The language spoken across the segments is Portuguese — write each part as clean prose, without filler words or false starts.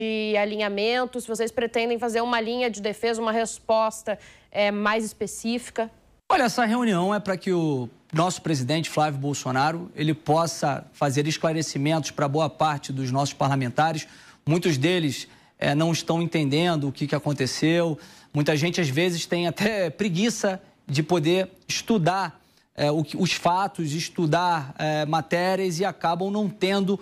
de alinhamento, se vocês pretendem fazer uma linha de defesa, uma resposta mais específica? Olha, essa reunião é para que o nosso presidente Flávio Bolsonaro ele possa fazer esclarecimentos para boa parte dos nossos parlamentares. Muitos deles não estão entendendo o que aconteceu. Muita gente, às vezes, tem até preguiça de poder estudar os fatos, estudar matérias e acabam não tendo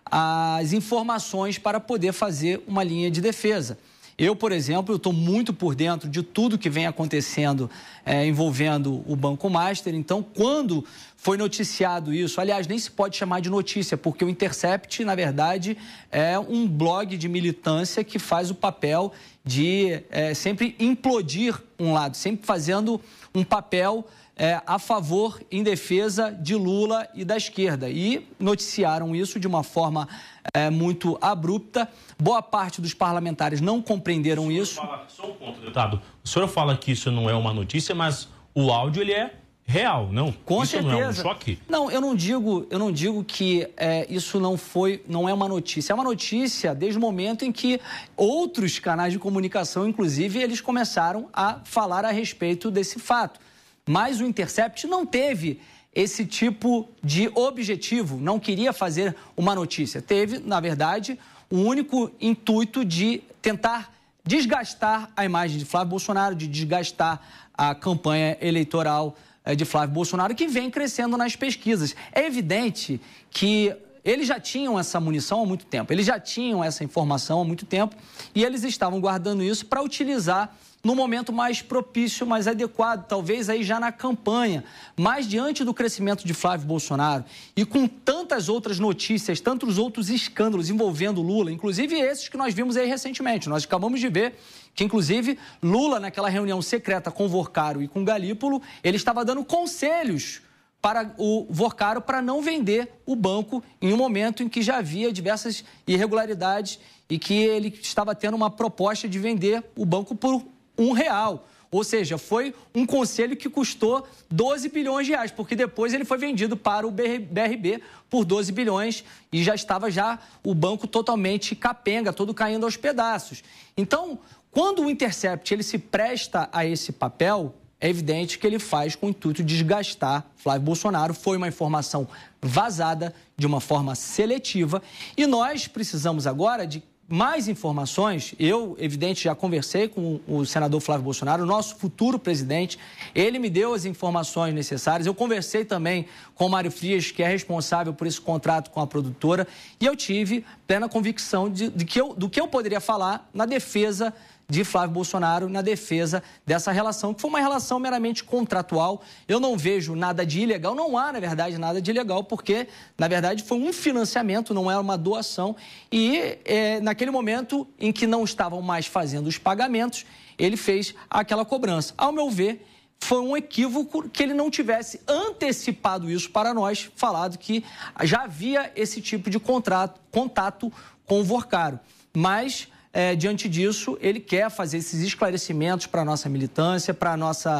as informações para poder fazer uma linha de defesa. Eu, por exemplo, estou muito por dentro de tudo que vem acontecendo envolvendo o Banco Master. Então, quando foi noticiado isso, aliás, nem se pode chamar de notícia, porque o Intercept, na verdade, é um blog de militância que faz o papel de sempre implodir um lado, sempre fazendo um papel a favor, em defesa de Lula e da esquerda. E noticiaram isso de uma forma muito abrupta. Boa parte dos parlamentares não compreenderam isso. Só um ponto, deputado. O senhor fala que isso não é uma notícia, mas o áudio ele é real, não? Com isso certeza. Não é um choque? Não, eu não digo que isso não é uma notícia. É uma notícia desde o momento em que outros canais de comunicação, inclusive, eles começaram a falar a respeito desse fato. Mas o Intercept não teve esse tipo de objetivo, não queria fazer uma notícia. Teve, na verdade, o único intuito de tentar desgastar a imagem de Flávio Bolsonaro, de desgastar a campanha eleitoral de Flávio Bolsonaro, que vem crescendo nas pesquisas. É evidente que eles já tinham essa munição há muito tempo, eles já tinham essa informação há muito tempo e eles estavam guardando isso para utilizar no momento mais propício, mais adequado, talvez aí já na campanha. Mas diante do crescimento de Flávio Bolsonaro e com tantas outras notícias, tantos outros escândalos envolvendo Lula, inclusive esses que nós vimos aí recentemente. Nós acabamos de ver que, inclusive, Lula, naquela reunião secreta com Vorcaro e com Galípolo, ele estava dando conselhos para o Vorcaro para não vender o banco em um momento em que já havia diversas irregularidades e que ele estava tendo uma proposta de vender o banco por R$1. Ou seja, foi um conselho que custou 12 bilhões de reais, porque depois ele foi vendido para o BRB por 12 bilhões e já estava o banco totalmente capenga, todo caindo aos pedaços. Então, quando o Intercept ele se presta a esse papel, é evidente que ele faz com o intuito de desgastar Flávio Bolsonaro. Foi uma informação vazada de uma forma seletiva e nós precisamos agora de mais informações. Eu, evidente, já conversei com o senador Flávio Bolsonaro, o nosso futuro presidente. Ele me deu as informações necessárias. Eu conversei também com o Mário Frias, que é responsável por esse contrato com a produtora, e eu tive plena convicção do que eu poderia falar na defesa de Flávio Bolsonaro, na defesa dessa relação, que foi uma relação meramente contratual. Eu não vejo nada de ilegal, não há, na verdade, nada de ilegal, porque, na verdade, foi um financiamento, não era uma doação, e naquele momento em que não estavam mais fazendo os pagamentos, ele fez aquela cobrança. Ao meu ver, foi um equívoco que ele não tivesse antecipado isso para nós, falado que já havia esse tipo de contato com o Vorcaro. Mas diante disso, ele quer fazer esses esclarecimentos para a nossa militância, para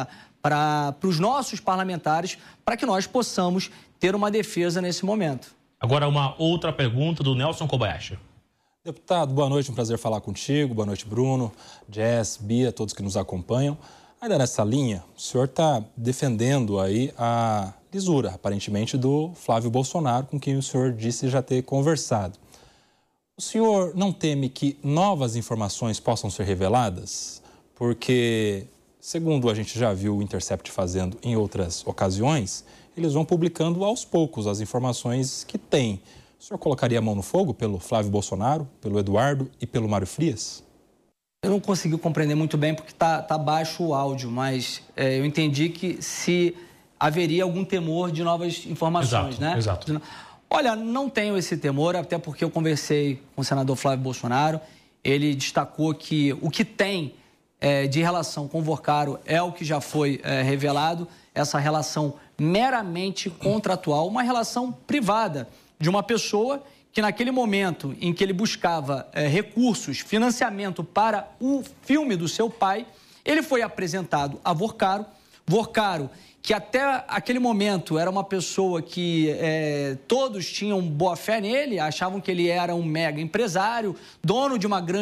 os nossos parlamentares, para que nós possamos ter uma defesa nesse momento. Agora, uma outra pergunta do Nelson Kobayashi. Deputado, boa noite, um prazer falar contigo. Boa noite, Bruno, Jess, Bia, todos que nos acompanham. Ainda nessa linha, o senhor está defendendo aí a lisura, aparentemente, do Flávio Bolsonaro, com quem o senhor disse já ter conversado. O senhor não teme que novas informações possam ser reveladas? Porque, segundo a gente já viu o Intercept fazendo em outras ocasiões, eles vão publicando aos poucos as informações que têm. O senhor colocaria a mão no fogo pelo Flávio Bolsonaro, pelo Eduardo e pelo Mário Frias? Eu não consegui compreender muito bem porque tá baixo o áudio, mas eu entendi que se haveria algum temor de novas informações, né? Exato. Olha, não tenho esse temor, até porque eu conversei com o senador Flávio Bolsonaro. Ele destacou que o que tem de relação com o Vorcaro é o que já foi revelado, essa relação meramente contratual, uma relação privada de uma pessoa que naquele momento em que ele buscava recursos, financiamento para o filme do seu pai, ele foi apresentado a Vorcaro Vorcaro, que até aquele momento era uma pessoa que todos tinham boa fé nele, achavam que ele era um mega empresário, dono de uma grande